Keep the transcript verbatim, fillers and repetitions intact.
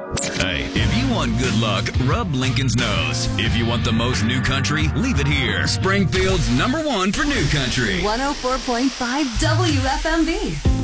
Hey, if you want good luck, rub Lincoln's nose. If you want the most new country, leave it here. Springfield's number one for new country. one oh four point five W F M B.